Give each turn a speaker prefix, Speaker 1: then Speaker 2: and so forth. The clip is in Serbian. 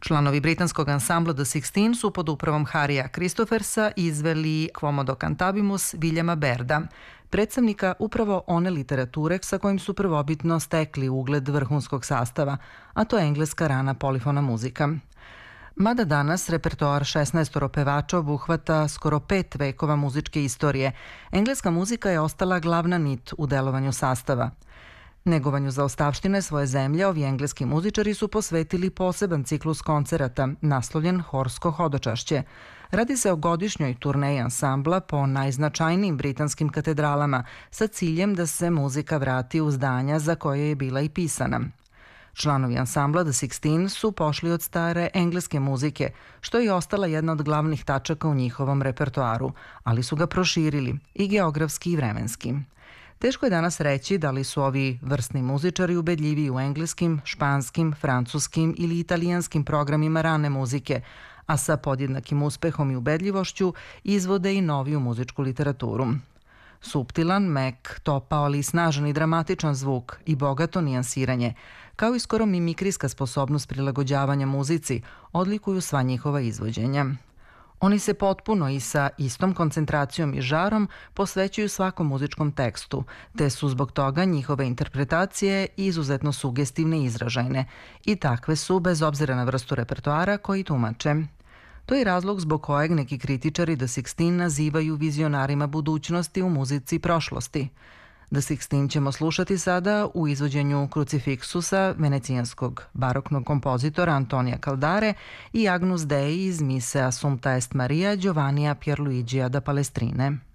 Speaker 1: Članovi britanskog ansambla The Sixteen su pod upravom Harrya Christophersa izveli Quomodo cantabimus Williama Bairda, predstavnika upravo one literature sa kojim su prvobitno stekli ugled vrhunskog sastava, a to je engleska rana polifona muzika. Mada danas repertoar 16 pevača obuhvata skoro 5 vekova muzičke istorije, engleska muzika je ostala glavna nit u delovanju sastava. Negovanju zaostavštine svoje zemlje ovi engleski muzičari su posvetili poseban ciklus koncerata, naslovljen Horsko hodočašće. Radi se o godišnjoj turneji ansambla po najznačajnijim britanskim katedralama sa ciljem da se muzika vrati u zdanja za koje je bila i pisana. Članovi ansambla The Sixteen su pošli od stare engleske muzike, što je i ostala jedna od glavnih tačaka u njihovom repertoaru, ali su ga proširili i geografski i vremenski. Teško je danas reći da li su ovi vrsni muzičari ubedljiviji u engleskim, španskim, francuskim ili italijanskim programima rane muzike, a sa podjednakim uspehom i ubedljivošću izvode i noviju muzičku literaturu. Suptilan, mek, topao, ali i snažan i dramatičan zvuk i bogato nijansiranje, kao i skoro mimikrijska sposobnost prilagođavanja muzici, odlikuju sva njihova izvođenja. Oni se potpuno i sa istom koncentracijom i žarom posvećuju svakom muzičkom tekstu, te su zbog toga njihove interpretacije izuzetno sugestivne i izražajne i takve su bez obzira na vrstu repertoara koji tumače. To je razlog zbog kojeg neki kritičari The Sixteen nazivaju vizionarima budućnosti u muzici prošlosti. The Sixteen ćemo slušati sada u izvođenju Crucifixusa venecijanskog baroknog kompozitora Antonija Caldare i Agnus Dei iz mise Assumpta est Maria Giovannija Pierluigija da Palestrine.